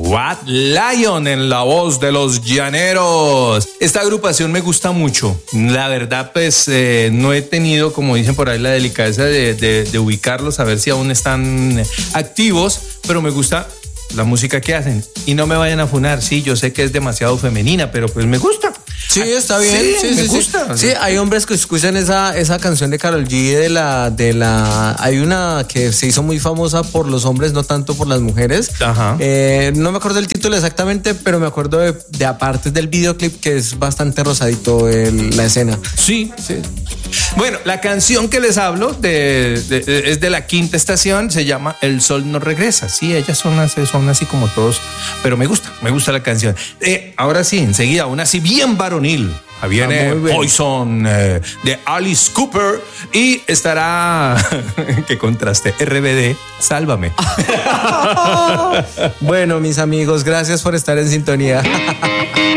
White Lion en la voz de Los Llaneros. Esta agrupación me gusta mucho. La verdad, pues no he tenido, como dicen por ahí, la delicadeza de ubicarlos, a ver si aún están activos, pero me gusta la música que hacen. Y no me vayan a funar, sí, yo sé que es demasiado femenina, pero pues me gusta. Sí, está bien. Sí, me gusta. Sí, hay hombres que escuchan esa canción de Karol G hay una que se hizo muy famosa por los hombres, no tanto por las mujeres. Ajá. No me acuerdo el título exactamente, pero me acuerdo de aparte del videoclip, que es bastante rosadito la escena. Sí. Bueno, la canción que les hablo es de La Quinta Estación, se llama El Sol No Regresa. Sí, ellas son así como todos, pero me gusta la canción. Ahora sí, enseguida, una así bien varonil. Viene Poison de Alice Cooper y estará, que contraste, RBD, Sálvame. Bueno, mis amigos, gracias por estar en sintonía.